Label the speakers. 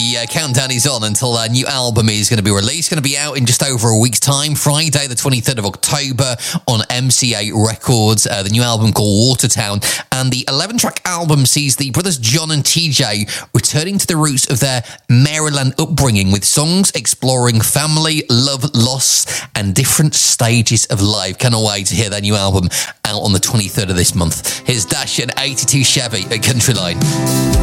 Speaker 1: the countdown is on until a new album is going to be released. Going to be out in just over a week's time, Friday the 23rd of October on MCA Records. The new album called Watertown, and the 11-track album sees the brothers John and TJ returning to the roots of their Maryland upbringing with songs exploring family, love, loss, and different stages of life. Cannot wait to hear their new album out on the 23rd of this month. Here's Dash and 82 Chevy at Countryline.